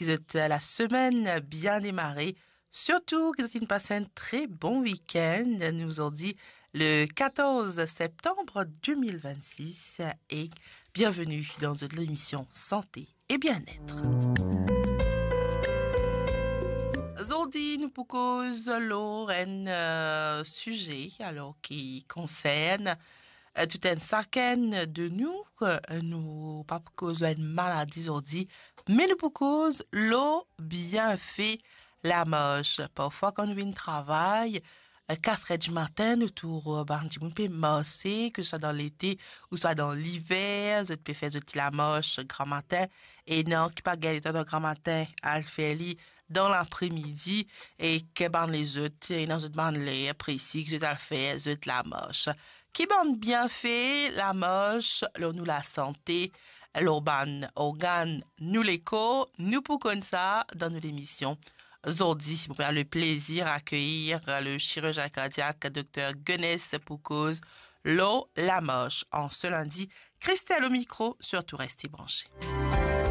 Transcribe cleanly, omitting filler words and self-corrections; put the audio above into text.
qu'ils aient la semaine bien démarrée. Surtout qu'ils aient passé un très bon week-end. Nous ont dit le 14 septembre 2026 et bienvenue dans l'émission Santé et Bien-être. Aujourd'hui, nous proposons un sujet alors qui concerne tout un chacun de nous, nous pas pour cause d'une maladie aujourd'hui, mais nous pour cause l'eau bien fait la moche. Parfois, quand nous venons travail, 4 heures du matin, nous tournons, on peut masser, que ce soit dans l'été ou soit dans l'hiver, vous pouvez faire la moche grand matin, et non, qui pas gagner dans le grand matin, à le faire dans l'après-midi, et que ban les autres, et non, je demande les précis, que je dois le faire, la moche. Qui bande bien fait, la moche, nous la santé, l'urban organe, nous l'écho, nous pour comme ça, dans nos émissions. Aujourd'hui, vous avez le plaisir d'accueillir le chirurgien cardiaque, Dr. Guenès Poucause, l'eau, la moche. En ce lundi, Christelle au micro, surtout restez branchés.